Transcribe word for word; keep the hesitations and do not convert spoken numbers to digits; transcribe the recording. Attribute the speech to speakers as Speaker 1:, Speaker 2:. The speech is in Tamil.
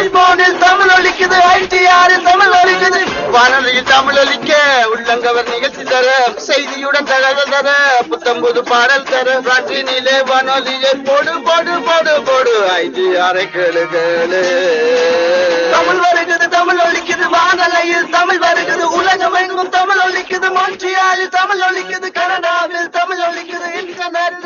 Speaker 1: ஐபோனில் தமிழ் ஒலிக்குது, ஐடிஆரில் தமிழ் ஒலிக்குது. வானொலியில் தமிழ் ஒலிக்க உள்ளங்கவர் நிகழ்ச்சி தர, செய்தியுடன் தகவல் தர, புத்தம்புது பாடல் தர. காற்றினிலே வானொலியை போடு போடு போடு போடு, ஐடிஆரை கேளு கேளு. தமிழ் வருகிறது, தமிழ் ஒலிக்குது, வானொலியில் தமிழ் வருகிறது. உலகம் எங்கும் தமிழ் ஒலிக்குது, மொன்றியாலில் தமிழ் ஒலிக்குது, கனடாவில்